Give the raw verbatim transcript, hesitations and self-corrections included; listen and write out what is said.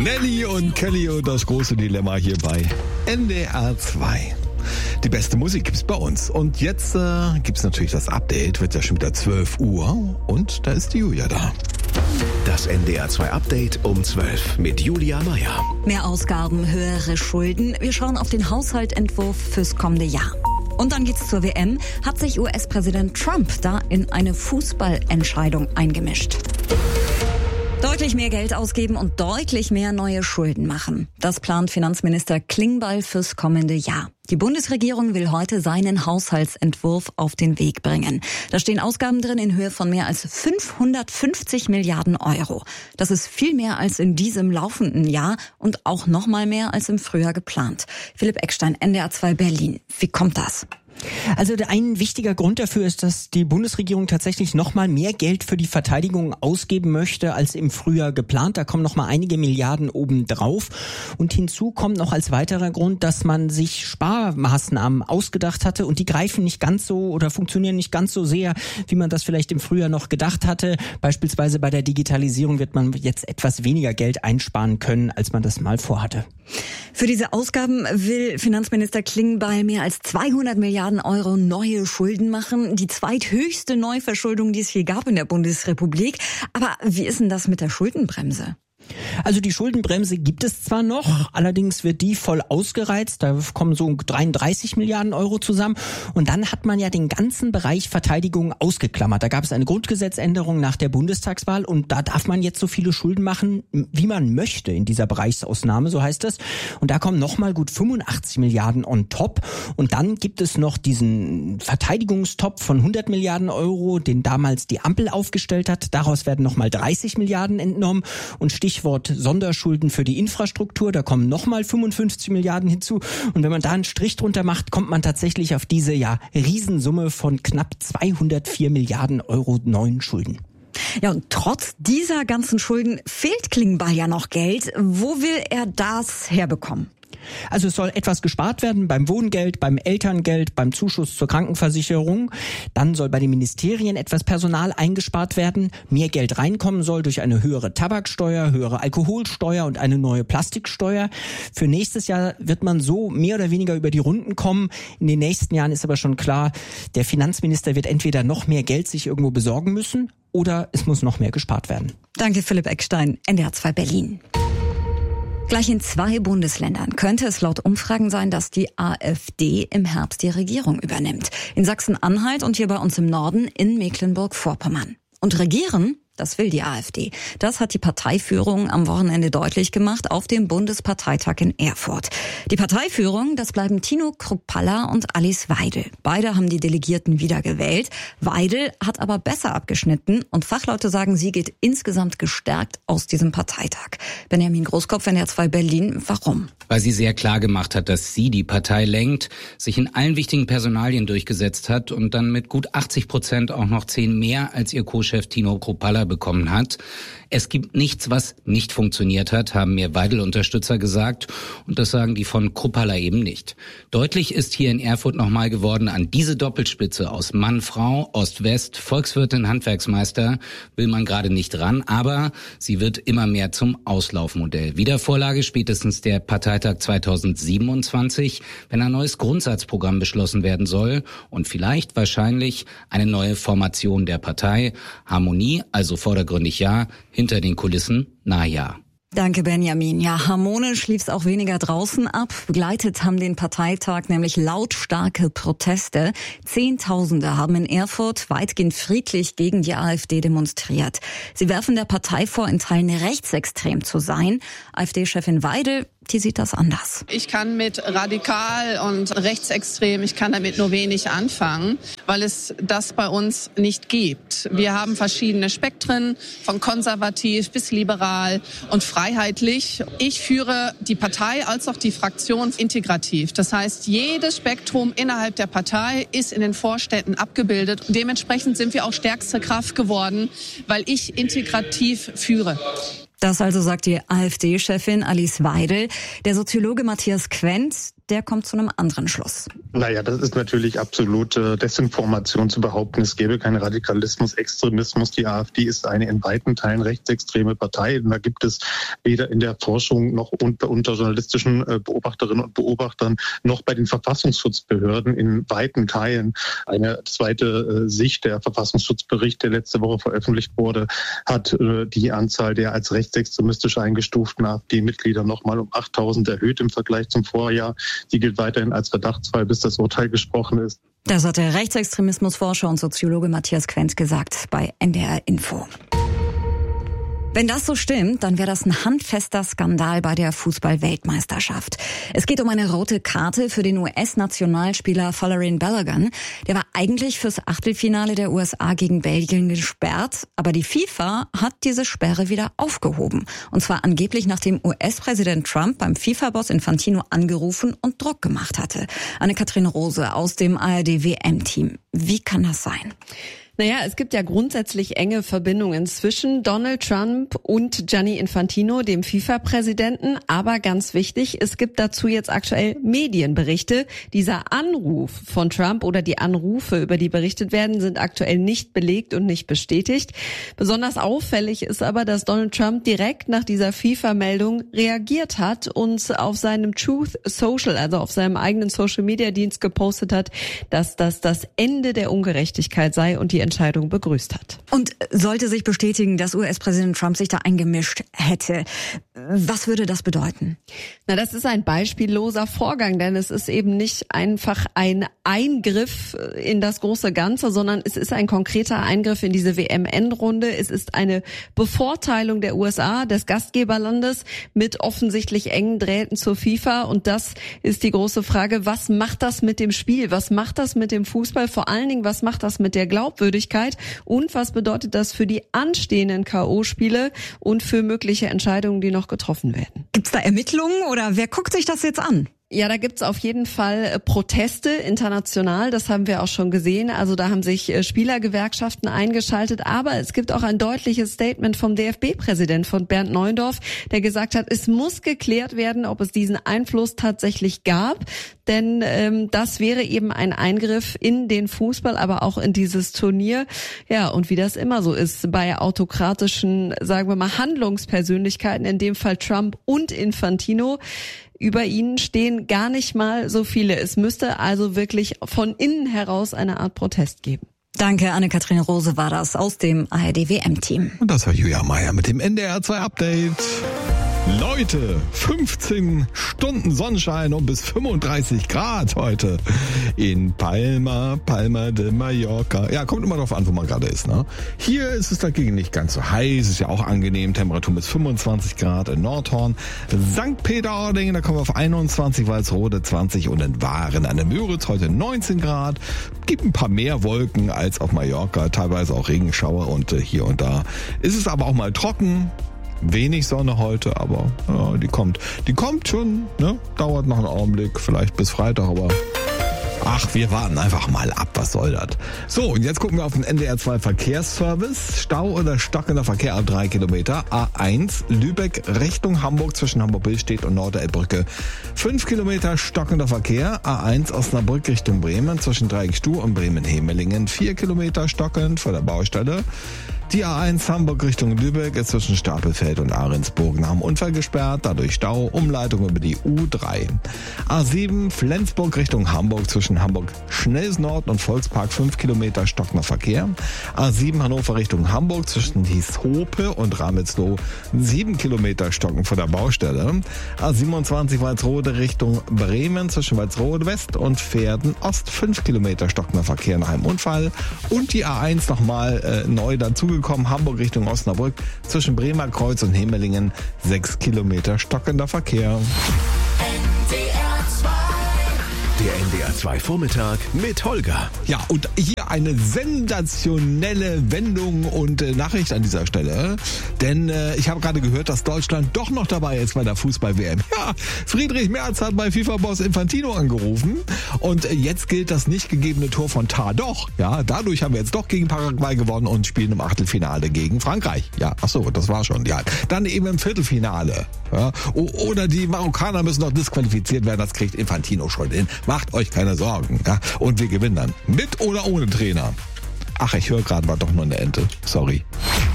Nelly und Kelly und das große Dilemma hier bei N D R zwei. Die beste Musik gibt's bei uns. Und jetzt äh, gibt's natürlich das Update. Wird ja schon wieder zwölf Uhr und da ist die Julia da. Das N D R zwei Update um zwölf mit Julia Meyer. Mehr Ausgaben, höhere Schulden. Wir schauen auf den Haushaltsentwurf fürs kommende Jahr. Und dann geht's zur W M. Hat sich U S-Präsident Trump da in eine Fußballentscheidung eingemischt? Deutlich mehr Geld ausgeben und deutlich mehr neue Schulden machen. Das plant Finanzminister Klingbeil fürs kommende Jahr. Die Bundesregierung will heute seinen Haushaltsentwurf auf den Weg bringen. Da stehen Ausgaben drin in Höhe von mehr als fünfhundertfünfzig Milliarden Euro. Das ist viel mehr als in diesem laufenden Jahr und auch noch mal mehr als im Frühjahr geplant. Philipp Eckstein, N D R zwei Berlin. Wie kommt das? Also ein wichtiger Grund dafür ist, dass die Bundesregierung tatsächlich noch mal mehr Geld für die Verteidigung ausgeben möchte als im Frühjahr geplant. Da kommen noch mal einige Milliarden obendrauf. Und hinzu kommt noch als weiterer Grund, dass man sich Sparmaßnahmen ausgedacht hatte und die greifen nicht ganz so oder funktionieren nicht ganz so sehr, wie man das vielleicht im Frühjahr noch gedacht hatte. Beispielsweise bei der Digitalisierung wird man jetzt etwas weniger Geld einsparen können, als man das mal vorhatte. Für diese Ausgaben will Finanzminister Klingbeil mehr als zweihundert Milliarden Euro neue Schulden machen. Die zweithöchste Neuverschuldung, die es je gab in der Bundesrepublik. Aber wie ist denn das mit der Schuldenbremse? Also die Schuldenbremse gibt es zwar noch, allerdings wird die voll ausgereizt. Da kommen so dreiunddreißig Milliarden Euro zusammen. Und dann hat man ja den ganzen Bereich Verteidigung ausgeklammert. Da gab es eine Grundgesetzänderung nach der Bundestagswahl und da darf man jetzt so viele Schulden machen, wie man möchte in dieser Bereichsausnahme, so heißt es. Und da kommen nochmal gut fünfundachtzig Milliarden on top. Und dann gibt es noch diesen Verteidigungstopf von hundert Milliarden Euro, den damals die Ampel aufgestellt hat. Daraus werden nochmal dreißig Milliarden entnommen und Stichwort Sonderschulden für die Infrastruktur, da kommen nochmal fünfundfünfzig Milliarden hinzu. Und wenn man da einen Strich drunter macht, kommt man tatsächlich auf diese ja Riesensumme von knapp zweihundertvier Milliarden Euro neuen Schulden. Ja, und trotz dieser ganzen Schulden fehlt Klingbeil ja noch Geld. Wo will er das herbekommen? Also es soll etwas gespart werden beim Wohngeld, beim Elterngeld, beim Zuschuss zur Krankenversicherung. Dann soll bei den Ministerien etwas Personal eingespart werden. Mehr Geld reinkommen soll durch eine höhere Tabaksteuer, höhere Alkoholsteuer und eine neue Plastiksteuer. Für nächstes Jahr wird man so mehr oder weniger über die Runden kommen. In den nächsten Jahren ist aber schon klar, der Finanzminister wird entweder noch mehr Geld sich irgendwo besorgen müssen oder es muss noch mehr gespart werden. Danke Philipp Eckstein, N D R zwei Berlin. Gleich in zwei Bundesländern könnte es laut Umfragen sein, dass die AfD im Herbst die Regierung übernimmt. In Sachsen-Anhalt und hier bei uns im Norden in Mecklenburg-Vorpommern. Und regieren, das will die AfD. Das hat die Parteiführung am Wochenende deutlich gemacht auf dem Bundesparteitag in Erfurt. Die Parteiführung, das bleiben Tino Kruppalla und Alice Weidel. Beide haben die Delegierten wiedergewählt. Weidel hat aber besser abgeschnitten und Fachleute sagen, sie geht insgesamt gestärkt aus diesem Parteitag. Benjamin Großkopf, N D R zwei Berlin, warum? Weil sie sehr klar gemacht hat, dass sie die Partei lenkt, sich in allen wichtigen Personalien durchgesetzt hat und dann mit gut achtzig Prozent auch noch zehn mehr als ihr Co-Chef Tino Kruppalla bekommen hat. Es gibt nichts, was nicht funktioniert hat, haben mir Weidel-Unterstützer gesagt. Und das sagen die von Kruppalla eben nicht. Deutlich ist hier in Erfurt nochmal geworden, an diese Doppelspitze aus Mann, Frau, Ost-West, Volkswirtin, Handwerksmeister will man gerade nicht ran. Aber sie wird immer mehr zum Auslaufmodell. Wiedervorlage spätestens der Parteitag zweitausendsiebenundzwanzig, wenn ein neues Grundsatzprogramm beschlossen werden soll. Und vielleicht wahrscheinlich eine neue Formation der Partei. Harmonie, also vordergründig ja, hinter den Kulissen, na ja. Danke, Benjamin. Ja, harmonisch lief's auch weniger draußen ab. Begleitet haben den Parteitag nämlich lautstarke Proteste. Zehntausende haben in Erfurt weitgehend friedlich gegen die AfD demonstriert. Sie werfen der Partei vor, in Teilen rechtsextrem zu sein. AfD-Chefin Weidel, die sieht das anders. Ich kann mit radikal und rechtsextrem, ich kann damit nur wenig anfangen, weil es das bei uns nicht gibt. Wir haben verschiedene Spektren, von konservativ bis liberal und freiheitlich. Ich führe die Partei als auch die Fraktion integrativ. Das heißt, jedes Spektrum innerhalb der Partei ist in den Vorständen abgebildet. Und dementsprechend sind wir auch stärkste Kraft geworden, weil ich integrativ führe. Das also sagt die AfD-Chefin Alice Weidel. Der Soziologe Matthias Quent, der kommt zu einem anderen Schluss. Naja, das ist natürlich absolute Desinformation zu behaupten, es gäbe keinen Radikalismus, Extremismus. Die AfD ist eine in weiten Teilen rechtsextreme Partei. Und da gibt es weder in der Forschung noch unter, unter journalistischen Beobachterinnen und Beobachtern noch bei den Verfassungsschutzbehörden in weiten Teilen. Eine zweite Sicht, der Verfassungsschutzbericht, der letzte Woche veröffentlicht wurde, hat die Anzahl der als rechtsextremistisch eingestuften AfD-Mitglieder nochmal um achttausend erhöht im Vergleich zum Vorjahr. Die gilt weiterhin als Verdachtsfall, bis das Urteil gesprochen ist. Das hat der Rechtsextremismusforscher und Soziologe Matthias Quent gesagt bei N D R Info. Wenn das so stimmt, dann wäre das ein handfester Skandal bei der Fußball-Weltmeisterschaft. Es geht um eine rote Karte für den U S-Nationalspieler Folarin Balogun. Der war eigentlich fürs Achtelfinale der U S A gegen Belgien gesperrt, aber die FIFA hat diese Sperre wieder aufgehoben. Und zwar angeblich, nachdem U S-Präsident Trump beim FIFA-Boss Infantino angerufen und Druck gemacht hatte. Anne-Kathrin Rose aus dem A R D W M-Team. Wie kann das sein? Naja, es gibt ja grundsätzlich enge Verbindungen zwischen Donald Trump und Gianni Infantino, dem FIFA-Präsidenten. Aber ganz wichtig, es gibt dazu jetzt aktuell Medienberichte. Dieser Anruf von Trump oder die Anrufe, über die berichtet werden, sind aktuell nicht belegt und nicht bestätigt. Besonders auffällig ist aber, dass Donald Trump direkt nach dieser FIFA-Meldung reagiert hat und auf seinem Truth Social, also auf seinem eigenen Social-Media-Dienst gepostet hat, dass das das Ende der Ungerechtigkeit sei und die Entscheidung begrüßt hat. Und sollte sich bestätigen, dass U S-Präsident Trump sich da eingemischt hätte, was würde das bedeuten? Na, das ist ein beispielloser Vorgang, denn es ist eben nicht einfach ein Eingriff in das große Ganze, sondern es ist ein konkreter Eingriff in diese W M-Endrunde. Es ist eine Bevorteilung der U S A, des Gastgeberlandes, mit offensichtlich engen Drähten zur FIFA. Und das ist die große Frage, was macht das mit dem Spiel? Was macht das mit dem Fußball? Vor allen Dingen, was macht das mit der Glaubwürdigkeit? Und was bedeutet das für die anstehenden K O-Spiele und für mögliche Entscheidungen, die noch getroffen werden? Gibt's da Ermittlungen oder wer guckt sich das jetzt an? Ja, da gibt's auf jeden Fall Proteste international, das haben wir auch schon gesehen. Also da haben sich Spielergewerkschaften eingeschaltet, aber es gibt auch ein deutliches Statement vom D F B-Präsident, von Bernd Neuendorf, der gesagt hat, es muss geklärt werden, ob es diesen Einfluss tatsächlich gab, denn ähm, das wäre eben ein Eingriff in den Fußball, aber auch in dieses Turnier. Ja, und wie das immer so ist bei autokratischen, sagen wir mal, Handlungspersönlichkeiten, in dem Fall Trump und Infantino, über ihnen stehen gar nicht mal so viele. Es müsste also wirklich von innen heraus eine Art Protest geben. Danke, Anne-Kathrin Rose war das aus dem A R D W M-Team. Und das war Julia Meier mit dem N D R zwei Update. Leute, fünfzehn Stunden Sonnenschein und bis fünfunddreißig Grad heute in Palma, Palma de Mallorca. Ja, kommt immer drauf an, wo man gerade ist, ne? Hier ist es dagegen nicht ganz so heiß, ist ja auch angenehm, Temperatur bis fünfundzwanzig Grad in Nordhorn. Sankt Peter-Ording, da kommen wir auf einundzwanzig, Walsrode zwanzig und in Waren an der Müritz heute neunzehn Grad. Gibt ein paar mehr Wolken als auf Mallorca, teilweise auch Regenschauer und äh, hier und da ist es aber auch mal trocken. Wenig Sonne heute, aber ja, die kommt. Die kommt schon, ne? Dauert noch einen Augenblick, vielleicht bis Freitag, aber ach, wir warten einfach mal ab, was soll das? So, und jetzt gucken wir auf den N D R zwei Verkehrsservice. Stau oder stockender Verkehr ab drei Kilometer. A eins, Lübeck Richtung Hamburg zwischen Hamburg-Billstedt und Norderelbbrücke. fünf Kilometer stockender Verkehr. A eins Osnabrück Richtung Bremen zwischen Dreieckstuhl und Bremen-Hemelingen. vier Kilometer stockend vor der Baustelle. Die A eins Hamburg Richtung Lübeck ist zwischen Stapelfeld und Ahrensburg nach dem Unfall gesperrt, dadurch Stau, Umleitung über die U drei. A sieben Flensburg Richtung Hamburg zwischen Hamburg Schnellsnord und Volkspark fünf Kilometer stockender Verkehr. A sieben Hannover Richtung Hamburg zwischen Hieshope und Ramitzloh sieben Kilometer stocken vor der Baustelle. A siebenundzwanzig Walsrode Richtung Bremen zwischen Walsrode West und Verden Ost fünf Kilometer stockender Verkehr nach einem Unfall. Und die A eins nochmal äh, neu dazugekommen. Hamburg Richtung Osnabrück zwischen Bremer Kreuz und Hemelingen sechs Kilometer stockender Verkehr. Der N D R zwei Vormittag mit Holger. Ja, und hier eine sensationelle Wendung und äh, Nachricht an dieser Stelle. Denn äh, ich habe gerade gehört, dass Deutschland doch noch dabei ist bei der Fußball-W M. Ja, Friedrich Merz hat bei FIFA-Boss Infantino angerufen und äh, jetzt gilt das nicht gegebene Tor von Tar doch. Ja, dadurch haben wir jetzt doch gegen Paraguay gewonnen und spielen im Achtelfinale gegen Frankreich. Ja, ach so, das war schon. Ja, dann eben im Viertelfinale. Ja, o- oder die Marokkaner müssen noch disqualifiziert werden. Das kriegt Infantino schon hin. Macht euch keine Sorgen. Ja, und wir gewinnen dann. Mit oder ohne Trainer. Ach, ich höre gerade, war doch nur eine Ente. Sorry.